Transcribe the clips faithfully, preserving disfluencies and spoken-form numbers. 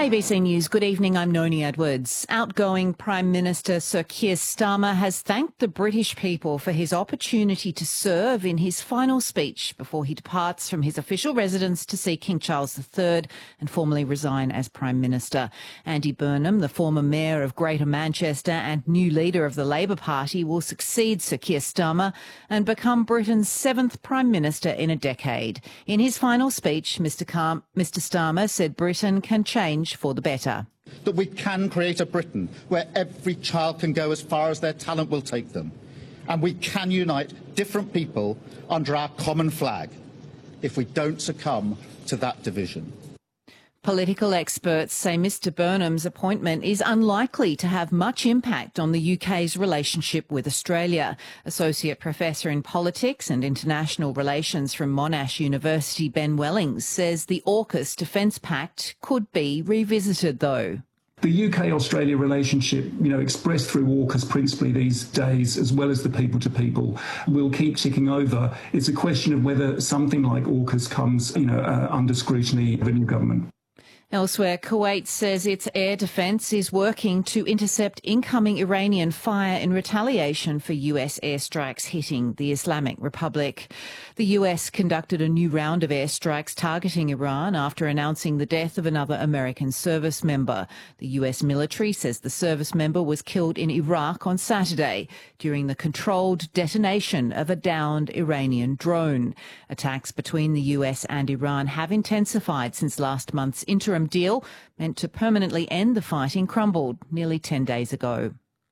A B C News, good evening, I'm Noni Edwards. Outgoing Prime Minister Sir Keir Starmer has thanked the British people for his opportunity to serve in his final speech before he departs from his official residence to see King Charles the Third and formally resign as Prime Minister. Andy Burnham, the former Mayor of Greater Manchester and new leader of the Labor Party, will succeed Sir Keir Starmer and become Britain's seventh Prime Minister in a decade. In his final speech, Mr Car- Mr Starmer said Britain can change for the better. That we can create a Britain where every child can go as far as their talent will take them. And we can unite different people under our common flag if we don't succumb to that division. Political experts say Mr Burnham's appointment is unlikely to have much impact on the U K's relationship with Australia. Associate Professor in Politics and International Relations from Monash University, Ben Wellings, says the AUKUS Defence Pact could be revisited, though. The U K-Australia relationship, you know, expressed through AUKUS principally these days, as well as the people-to-people, will keep ticking over. It's a question of whether something like AUKUS comes, you know, uh, under scrutiny of a new government. Elsewhere, Kuwait says its air defence is working to intercept incoming Iranian fire in retaliation for U S airstrikes hitting the Islamic Republic. The U S conducted a new round of airstrikes targeting Iran after announcing the death of another American service member. The U S military says the service member was killed in Iraq on Saturday during the controlled detonation of a downed Iranian drone. Attacks between the U S and Iran have intensified since last month's interim deal meant to permanently end the fighting crumbled nearly ten days ago.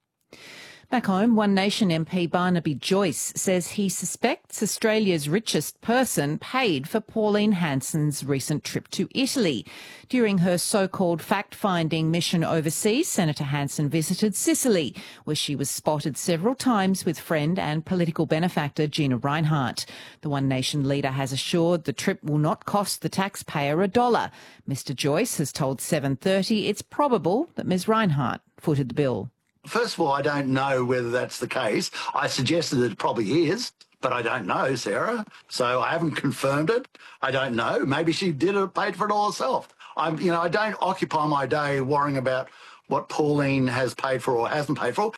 Back home, One Nation M P Barnaby Joyce says he suspects Australia's richest person paid for Pauline Hanson's recent trip to Italy. During her so-called fact-finding mission overseas, Senator Hanson visited Sicily, where she was spotted several times with friend and political benefactor Gina Rinehart. The One Nation leader has assured the trip will not cost the taxpayer a dollar. Mister Joyce has told seven thirty it's probable that Ms Rinehart footed the bill. First of all, I don't know whether that's the case. I suggested that it probably is, but I don't know, Sarah. So I haven't confirmed it. I don't know. Maybe she did it, paid for it all herself. I'm, you know, I don't occupy my day worrying about what Pauline has paid for or hasn't paid for.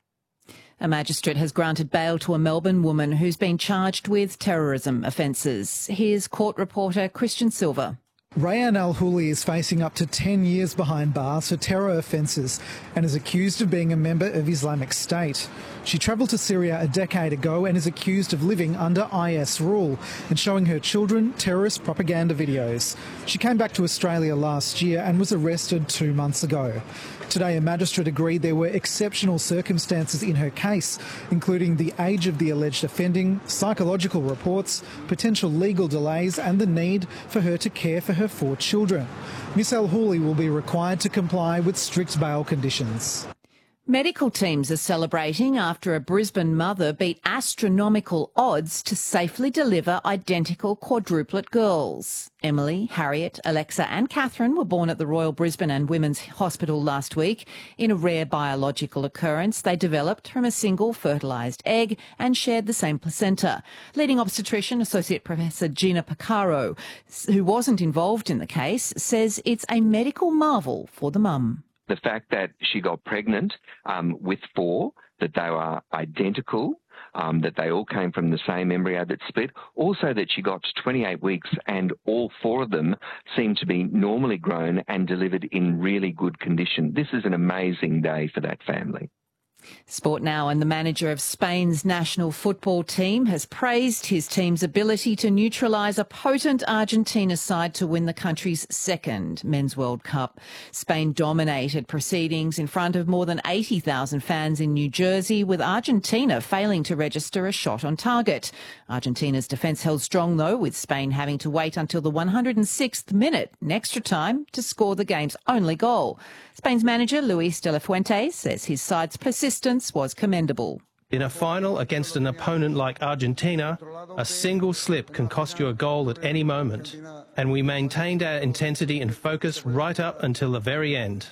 A magistrate has granted bail to a Melbourne woman who's been charged with terrorism offences. Here's court reporter Christian Silver. Rayan Al-Houli is facing up to ten years behind bars for terror offences and is accused of being a member of Islamic State. She travelled to Syria a decade ago and is accused of living under I S rule and showing her children terrorist propaganda videos. She came back to Australia last year and was arrested two months ago. Today, a magistrate agreed there were exceptional circumstances in her case, including the age of the alleged offending, psychological reports, potential legal delays and the need for her to care for her four children. Miss Al-Houli will be required to comply with strict bail conditions. Medical teams are celebrating after a Brisbane mother beat astronomical odds to safely deliver identical quadruplet girls. Emily, Harriet, Alexa and Catherine were born at the Royal Brisbane and Women's Hospital last week. In a rare biological occurrence, they developed from a single fertilised egg and shared the same placenta. Leading obstetrician Associate Professor Gina Picaro, who wasn't involved in the case, says it's a medical marvel for the mum. The fact that she got pregnant um, with four, that they were identical, um, that they all came from the same embryo that split, also that she got to twenty-eight weeks and all four of them seemed to be normally grown and delivered in really good condition. This is an amazing day for that family. Sport now, and the manager of Spain's national football team has praised his team's ability to neutralise a potent Argentina side to win the country's second Men's World Cup. Spain dominated proceedings in front of more than eighty thousand fans in New Jersey, with Argentina failing to register a shot on target. Argentina's defence held strong, though, with Spain having to wait until the one hundred sixth minute in extra time to score the game's only goal. Spain's manager, Luis de la Fuente, says his side's persistence was commendable. In a final against an opponent like Argentina, a single slip can cost you a goal at any moment, and we maintained our intensity and focus right up until the very end.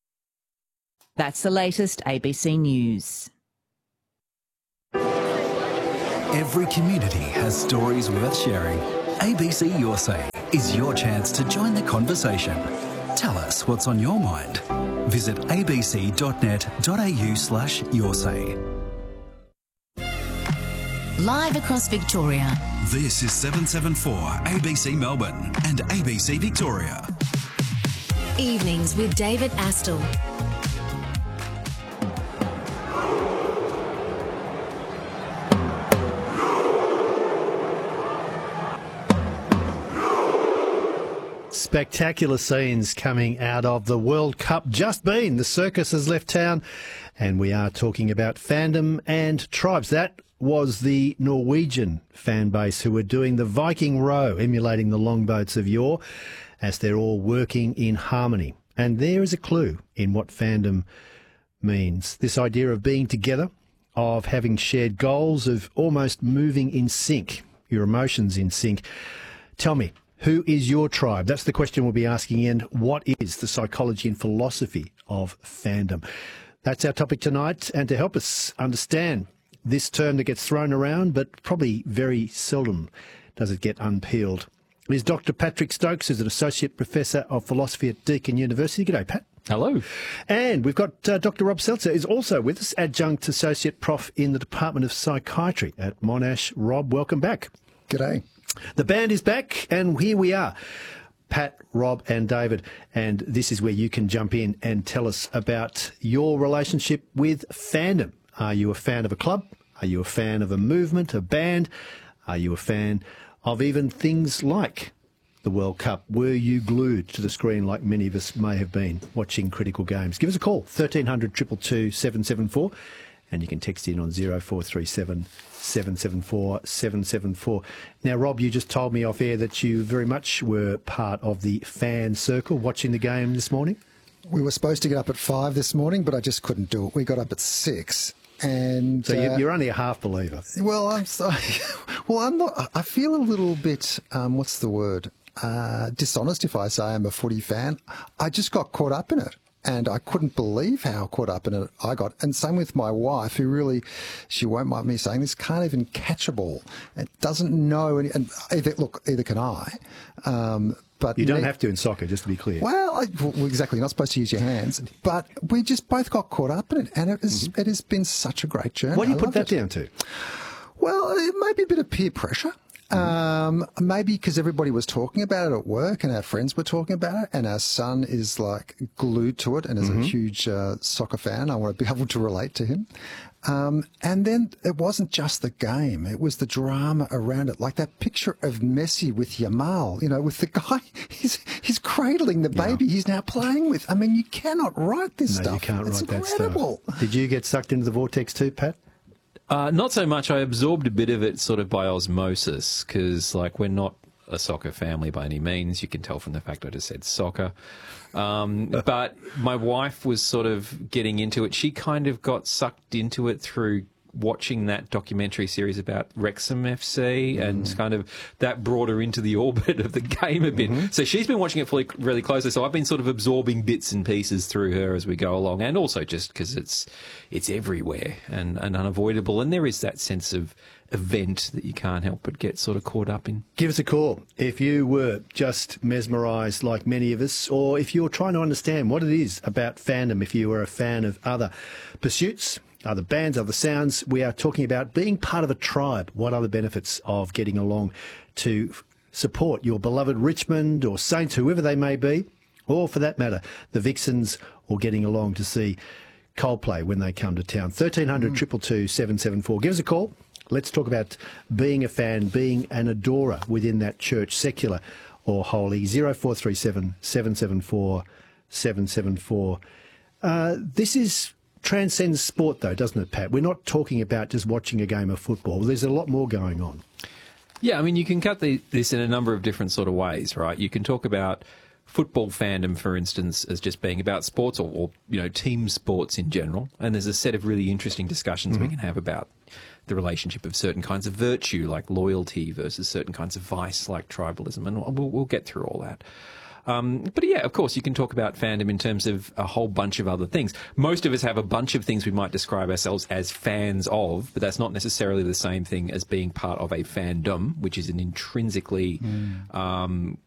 That's the latest A B C News. Every community has stories worth sharing. A B C Your Say is your chance to join the conversation. Tell us what's on your mind. Visit abc.net.au slash your say. Live across Victoria. This is seven seventy-four A B C Melbourne and A B C Victoria. Evenings with David Astle. Spectacular scenes coming out of the World Cup. Just been. The circus has left town, and we are talking about fandom and tribes. That was the Norwegian fan base who were doing the Viking row, emulating the longboats of yore, as they're all working in harmony. And there is a clue in what fandom means. This idea of being together, of having shared goals, of almost moving in sync, your emotions in sync. Tell me, who is your tribe? That's the question we'll be asking. And what is the psychology and philosophy of fandom? That's our topic tonight. And to help us understand this term that gets thrown around, but probably very seldom does it get unpeeled, is Doctor Patrick Stokes, who's an Associate Professor of Philosophy at Deakin University. G'day, Pat. Hello. And we've got uh, Doctor Rob Seltzer is also with us, Adjunct Associate Prof in the Department of Psychiatry at Monash. Rob, welcome back. G'day. The band is back, and here we are. Pat, Rob and David, and this is where you can jump in and tell us about your relationship with fandom. Are you a fan of a club? Are you a fan of a movement, a band? Are you a fan of even things like the World Cup? Were you glued to the screen like many of us may have been watching critical games? Give us a call, thirteen hundred, two two two, seven seven four, and you can text in on zero four three seven, seven seven four, seven seven four. Now, Rob, you just told me off air that you very much were part of the fan circle watching the game this morning. We were supposed to get up at five this morning, but I just couldn't do it. We got up at six. And so uh, you're only a half believer. Well, I'm sorry. Well, I'm not. I feel a little bit. Um, what's the word? Uh, dishonest if I say I'm a footy fan. I just got caught up in it, and I couldn't believe how caught up in it I got. And same with my wife, who really, she won't mind me saying this, can't even catch a ball. It doesn't know any. And either, look, either can I. Um, But you don't ne- have to in soccer, just to be clear. Well, I, well, exactly. You're not supposed to use your hands. But we just both got caught up in it, and it, is, mm-hmm. it has been such a great journey. What do you I put that it. down to? Well, it may be a bit of peer pressure. Um, maybe because everybody was talking about it at work and our friends were talking about it, and our son is like glued to it and is mm-hmm. a huge uh, soccer fan. I want to be able to relate to him. Um, and then it wasn't just the game, it was the drama around it. Like that picture of Messi with Yamal, you know, with the guy, he's, he's cradling the baby yeah. he's now playing with. I mean, you cannot write this no, stuff. You can't it's write incredible. that stuff. Did you get sucked into the vortex too, Pat? Uh, not so much. I absorbed a bit of it sort of by osmosis because, like, we're not a soccer family by any means. You can tell from the fact I just said soccer. Um, but my wife was sort of getting into it. She kind of got sucked into it through watching that documentary series about Wrexham F C, mm. and kind of that brought her into the orbit of the game a bit. Mm-hmm. So she's been watching it fully, really closely. So I've been sort of absorbing bits and pieces through her as we go along, and also just because it's it's everywhere and, and unavoidable, and there is that sense of event that you can't help but get sort of caught up in. Give us a call if you were just mesmerised like many of us, or if you're trying to understand what it is about fandom, if you were a fan of other pursuits, other bands, other sounds. We are talking about being part of a tribe. What are the benefits of getting along to support your beloved Richmond or Saints, whoever they may be, or for that matter, the Vixens, or getting along to see Coldplay when they come to town. thirteen hundred, two two two, seven seven four. Give us a call. Let's talk about being a fan, being an adorer within that church, secular or holy. zero four three seven, seven seven four, seven seven four. Uh, this is transcends sport, though, doesn't it, Pat? We're not talking about just watching a game of football. There's a lot more going on. Yeah, I mean, you can cut the, this in a number of different sort of ways, right? You can talk about football fandom, for instance, as just being about sports or, or you know, team sports in general. And there's a set of really interesting discussions mm-hmm. we can have about the relationship of certain kinds of virtue, like loyalty, versus certain kinds of vice, like tribalism. And we'll, we'll get through all that. Um, but yeah, of course, you can talk about fandom in terms of a whole bunch of other things. Most of us have a bunch of things we might describe ourselves as fans of, but that's not necessarily the same thing as being part of a fandom, which is an intrinsically mm. um,